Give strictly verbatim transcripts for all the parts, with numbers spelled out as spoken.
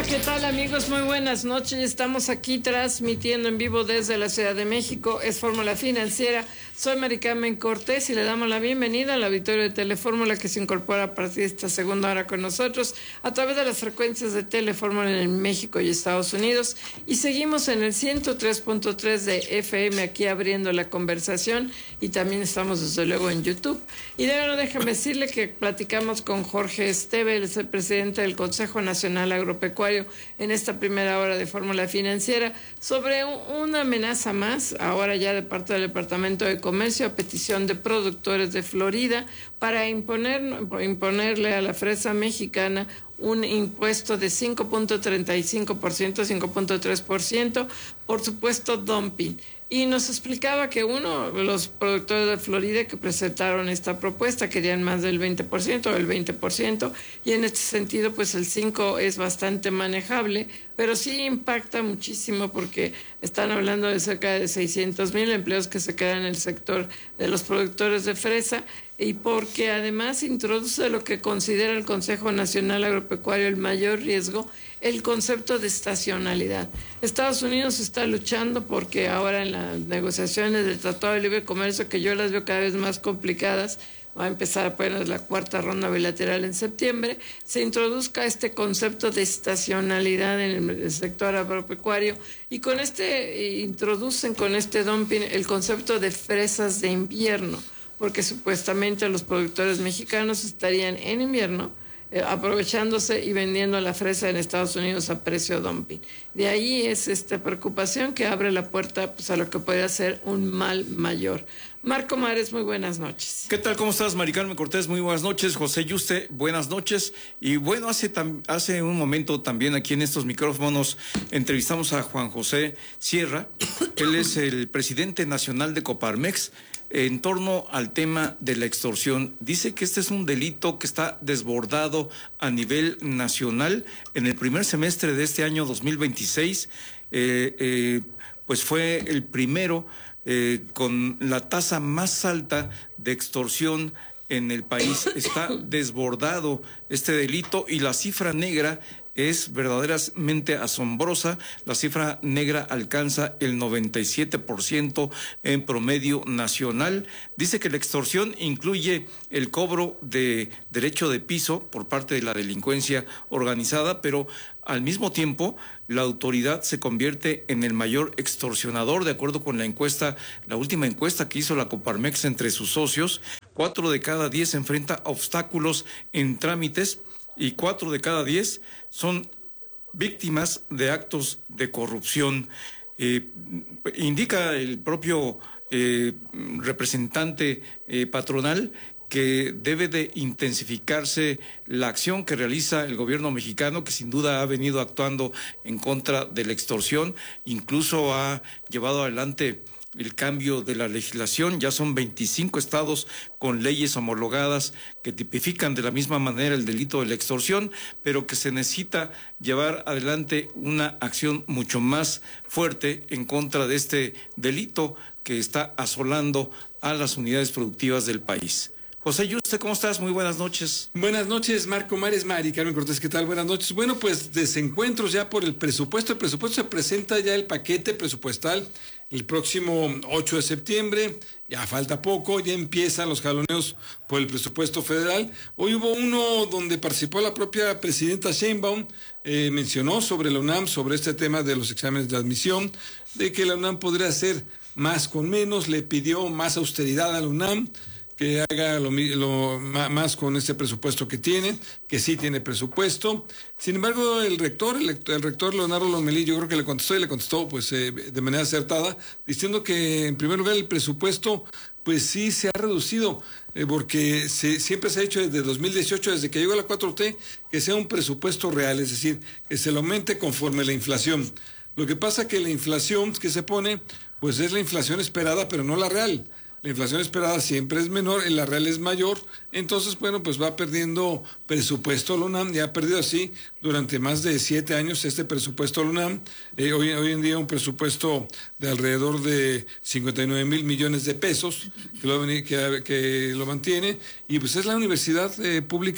¿qué tal, amigos? Muy buenas noches. Estamos aquí transmitiendo en vivo desde la Ciudad de México. Es Fórmula Financiera. Soy Mari Carmen Cortés y le damos la bienvenida al auditorio de Telefórmula que se incorpora a partir de esta segunda hora con nosotros a través de las frecuencias de Telefórmula en México y Estados Unidos. Y seguimos en el ciento tres punto tres de F M aquí abriendo la conversación, y también estamos desde luego en YouTube. Y de ahora déjame decirle que platicamos con Jorge Esteve, el presidente del Consejo Nacional Agropecuario, en esta primera hora de Fórmula Financiera, sobre una amenaza más, ahora ya de parte del Departamento de Comercio, a petición de productores de Florida, para imponer, imponerle a la fresa mexicana un impuesto de cinco punto treinta y cinco por ciento, cinco punto tres por ciento, por supuesto dumping. Y nos explicaba que uno, los productores de Florida que presentaron esta propuesta querían más del veinte por ciento o el veinte por ciento, y en este sentido pues el cinco es bastante manejable, pero sí impacta muchísimo porque están hablando de cerca de seiscientos mil empleos que se quedan en el sector de los productores de fresa, y porque además introduce lo que considera el Consejo Nacional Agropecuario el mayor riesgo, el concepto de estacionalidad. Estados Unidos está luchando porque ahora en las negociaciones del Tratado de Libre Comercio, que yo las veo cada vez más complicadas, va a empezar apenas la cuarta ronda bilateral en septiembre, se introduzca este concepto de estacionalidad en el sector agropecuario, y con este introducen con este dumping el concepto de fresas de invierno, porque supuestamente los productores mexicanos estarían en invierno eh, aprovechándose y vendiendo la fresa en Estados Unidos a precio dumping. De ahí es esta preocupación que abre la puerta pues, a lo que podría ser un mal mayor. Marco Mares, muy buenas noches. ¿Qué tal? ¿Cómo estás, Mari Carmen Cortés? Muy buenas noches. José Yuste, buenas noches. Y bueno, hace, tam, hace un momento también aquí en estos micrófonos entrevistamos a Juan José Sierra. Él es el presidente nacional de Coparmex en torno al tema de la extorsión. Dice que este es un delito que está desbordado a nivel nacional. En el primer semestre de este año dos mil veintiséis, eh, eh, pues fue el primero eh, con la tasa más alta de extorsión en el país. Está desbordado este delito y la cifra negra es verdaderamente asombrosa. La cifra negra alcanza el noventa y siete por ciento en promedio nacional. Dice que la extorsión incluye el cobro de derecho de piso por parte de la delincuencia organizada, pero al mismo tiempo la autoridad se convierte en el mayor extorsionador, de acuerdo con la encuesta, la última encuesta que hizo la Coparmex entre sus socios. Cuatro de cada diez enfrenta obstáculos en trámites, y cuatro de cada diez son víctimas de actos de corrupción. Eh, indica el propio eh, representante eh, patronal que debe de intensificarse la acción que realiza el gobierno mexicano, que sin duda ha venido actuando en contra de la extorsión, incluso ha llevado adelante el cambio de la legislación. Ya son veinticinco estados con leyes homologadas que tipifican de la misma manera el delito de la extorsión, pero que se necesita llevar adelante una acción mucho más fuerte en contra de este delito que está asolando a las unidades productivas del país. José Yuste, ¿cómo estás? Muy buenas noches. Buenas noches, Marco Mares, Mari Carmen Cortés, ¿qué tal? Buenas noches. Bueno, pues desencuentros ya por el presupuesto. El presupuesto se presenta ya el paquete presupuestal el próximo ocho de septiembre. Ya falta poco, ya empiezan los jaloneos por el presupuesto federal. Hoy hubo uno donde participó la propia presidenta Sheinbaum, eh, mencionó sobre la UNAM, sobre este tema de los exámenes de admisión, de que la UNAM podría hacer más con menos, le pidió más austeridad a la UNAM, que haga lo, lo más con este presupuesto que tiene, que sí tiene presupuesto. Sin embargo, el rector, el, el rector Leonardo Lomelí, yo creo que le contestó y le contestó pues eh, de manera acertada, diciendo que en primer lugar el presupuesto pues sí se ha reducido, eh, porque se, siempre se ha hecho desde dos mil dieciocho, desde que llegó la cuatro T, que sea un presupuesto real, es decir, que se lo aumente conforme la inflación. Lo que pasa que la inflación que se pone, pues es la inflación esperada, pero no la real. La inflación esperada siempre es menor, y la real es mayor, entonces, bueno, pues va perdiendo presupuesto la UNAM, ya ha perdido así durante más de siete años este presupuesto la UNAM, eh, hoy, hoy en día un presupuesto de alrededor de cincuenta y nueve mil millones de pesos, que lo, que, que lo mantiene, y pues es la universidad eh, pública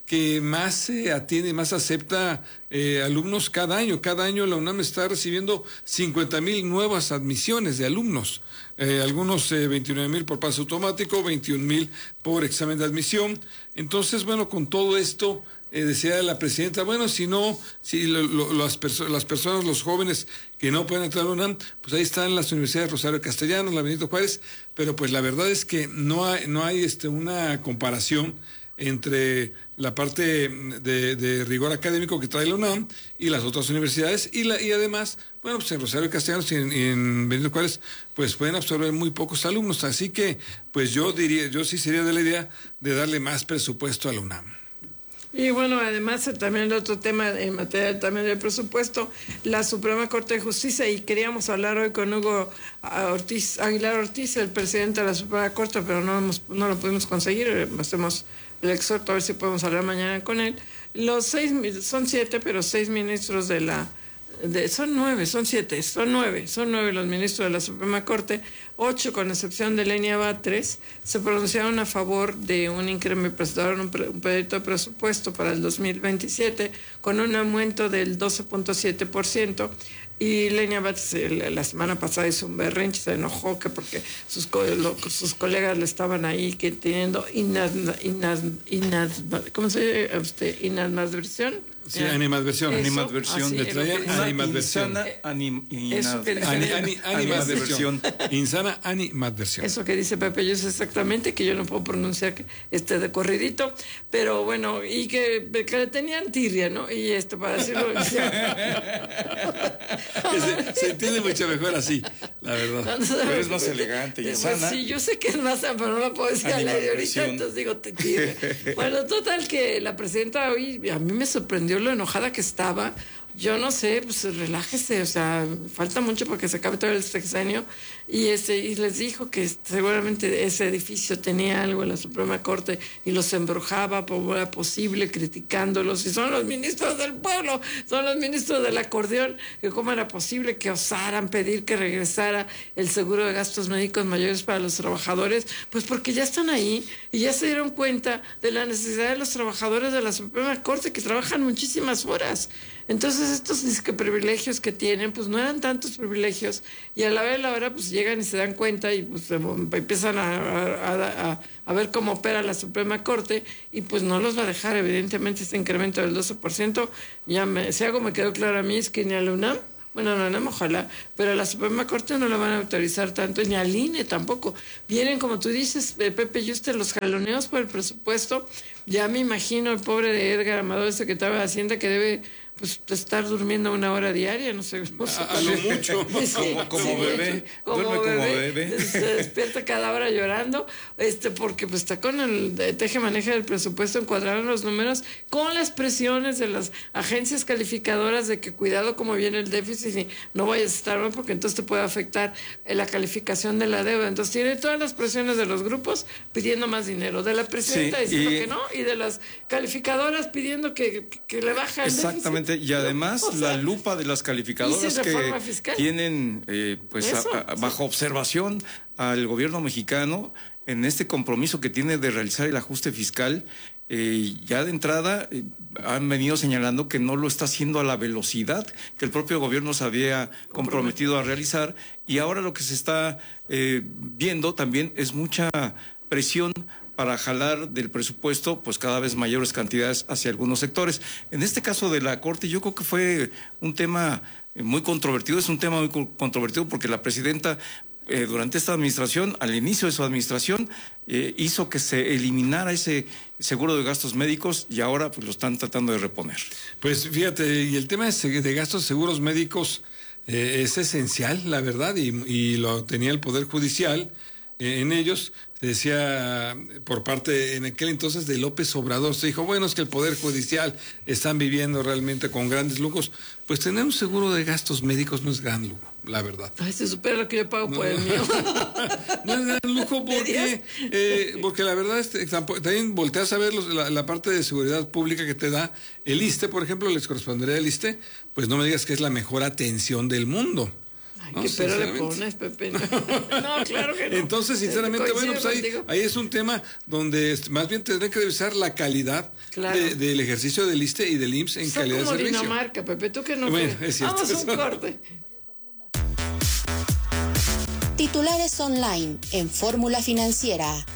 que más se atiende, más acepta eh, alumnos cada año. Cada año la UNAM está recibiendo cincuenta mil nuevas admisiones de alumnos. Eh, algunos eh, veintinueve mil por pase automático, veintiún mil por examen de admisión. Entonces, bueno, con todo esto, eh, decía la presidenta, bueno, si no, si lo, lo, las, perso las personas, los jóvenes que no pueden entrar a la UNAM, pues ahí están las universidades Rosario Castellanos, la Benito Juárez, pero pues la verdad es que no hay, no hay este, una comparación entre la parte de, de rigor académico que trae la UNAM y las otras universidades, y la y además, bueno, pues en Rosario Castellanos y en, y en Benito Juárez, pues pueden absorber muy pocos alumnos, así que pues yo diría, yo sí sería de la idea de darle más presupuesto a la UNAM. Y bueno, además también el otro tema en materia también del presupuesto, la Suprema Corte de Justicia, y queríamos hablar hoy con Hugo Ortiz, Aguilar Ortiz, el presidente de la Suprema Corte, pero no, hemos, no lo pudimos conseguir, hacemos el exhorto a ver si podemos hablar mañana con él. Los seis, son siete, pero seis ministros de la, de, son nueve, son siete, son nueve, son nueve los ministros de la Suprema Corte, ocho con excepción de Lenia Batres, se pronunciaron a favor de un incremento, presentaron un, pre, un proyecto de presupuesto para el dos mil veintisiete con un aumento del doce punto siete por ciento. Y Lenia Batres la semana pasada hizo un berrinche, se enojó que porque sus, lo, sus colegas le estaban ahí que teniendo inad, inad, inad, ¿cómo se llama? Usted, inadversión. Sí, animadversión. Eso, animadversión. así, Le traían animadversión. Insana anim, Eso que dice, ani, ani, animadversión. Insana animadversión. Eso que dice Pepe, yo sé exactamente, que yo no puedo pronunciar que este de corridito, pero bueno, y que, que le tenían tirria, ¿no? Y esto, para decirlo... se, se entiende mucho mejor así, la verdad. No, no, pero es más elegante y pues sana. Sí, yo sé que es más sana, pero no lo puedo decir al aire ahorita, entonces digo, te tirria. Bueno, total que la presidenta hoy, a mí me sorprendió lo enojada que estaba. Yo no sé, pues relájese, o sea, falta mucho porque se acabe todo el sexenio, y este y les dijo que seguramente ese edificio tenía algo en la Suprema Corte y los embrujaba como era posible, criticándolos, y son los ministros del pueblo, son los ministros del acordeón, que cómo era posible que osaran pedir que regresara el seguro de gastos médicos mayores para los trabajadores, pues porque ya están ahí y ya se dieron cuenta de la necesidad de los trabajadores de la Suprema Corte, que trabajan muchísimas horas. Entonces estos disque privilegios que tienen, pues no eran tantos privilegios, y a la vez la hora pues llegan y se dan cuenta y pues empiezan a, a, a, a ver cómo opera la Suprema Corte, y pues no los va a dejar evidentemente este incremento del doce por ciento. Ya me, si algo me quedó claro a mí es que ni a la UNAM, bueno, no, no, ojalá, pero a la Suprema Corte no la van a autorizar tanto, ni al I N E tampoco. Vienen, como tú dices, Pepe y usted, los jaloneos por el presupuesto. Ya me imagino el pobre de Edgar Amador, el secretario de Hacienda, que debe pues estar durmiendo una hora diaria, no sé. No sé a, a lo mucho. Sí, como, como sí, bebé, como duerme bebé, como bebé. Se despierta cada hora llorando, este, porque pues está con el teje-maneje del presupuesto, encuadraron los números con las presiones de las agencias calificadoras de que cuidado cómo viene el déficit y no vayas a estar mal, porque entonces te puede afectar la calificación de la deuda. Entonces tiene todas las presiones de los grupos pidiendo más dinero, de la presidenta sí, diciendo y... que no, y de las calificadoras pidiendo que, que, que le baja el Exactamente. déficit. Y además o sea, la lupa de las calificadoras que fiscal? tienen eh, pues a, a, bajo observación al gobierno mexicano en este compromiso que tiene de realizar el ajuste fiscal. Eh, ya de entrada eh, han venido señalando que no lo está haciendo a la velocidad que el propio gobierno se había comprometido a realizar, y ahora lo que se está eh, viendo también es mucha presión para jalar del presupuesto pues cada vez mayores cantidades hacia algunos sectores. En este caso de la Corte, yo creo que fue un tema muy controvertido, es un tema muy controvertido porque la presidenta eh, durante esta administración, al inicio de su administración, eh, hizo que se eliminara ese seguro de gastos médicos, y ahora pues lo están tratando de reponer. Pues fíjate, y el tema de gastos seguros médicos eh, es esencial, la verdad, y, y lo tenía el Poder Judicial eh, en ellos. Se decía por parte en aquel entonces de López Obrador, se dijo, bueno, es que el Poder Judicial están viviendo realmente con grandes lujos. Pues tener un seguro de gastos médicos no es gran lujo, la verdad. Ay, se supera lo que yo pago no, por el mío. No es gran lujo porque, eh, porque la verdad es que también volteas a ver los, la, la parte de seguridad pública que te da el ISSSTE, por ejemplo, les correspondería el ISSSTE, pues no me digas que es la mejor atención del mundo. Ay, ¿no? ¿qué pero le Sinceramente. pones, Pepe? No, no, claro que no. Entonces, sinceramente, Coincido bueno, pues ahí, contigo. ahí es un tema donde es- más bien tendrán que revisar la calidad Claro. de- del ejercicio del ISSSTE y del I M S S en Son calidad de como servicio. Dinamarca, Pepe, ¿tú qué no Bueno, crees? es cierto. Vamos a un corte. Titulares online en Fórmula Financiera.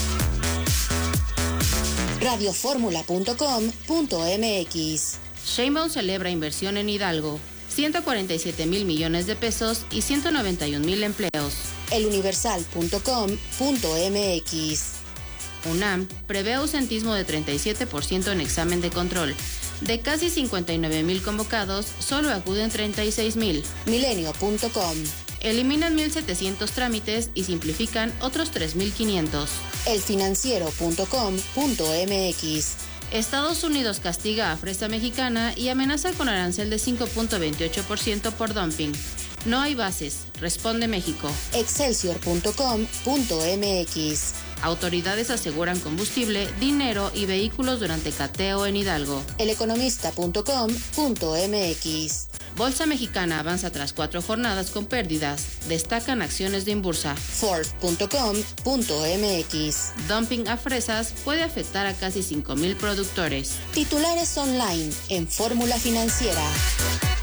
radioformula punto com punto m x. Sheinbaum celebra inversión en Hidalgo, ciento cuarenta y siete mil millones de pesos y ciento noventa y un mil empleos. eluniversal punto com punto m x. UNAM prevé ausentismo de treinta y siete por ciento en examen de control. De casi cincuenta y nueve mil convocados, solo acuden treinta y seis mil. milenio punto com. Eliminan mil setecientos trámites y simplifican otros tres mil quinientos. elfinanciero punto com punto m x. Estados Unidos castiga a Fresa Mexicana y amenaza con arancel de cinco punto veintiocho por ciento por dumping. No hay bases, responde México. excelsior punto com punto m x. Autoridades aseguran combustible, dinero y vehículos durante cateo en Hidalgo. eleconomista punto com punto m x. Bolsa Mexicana avanza tras cuatro jornadas con pérdidas. Destacan acciones de Inbursa. ford punto com punto m x. Dumping a fresas puede afectar a casi cinco mil productores. Titulares online en Fórmula Financiera.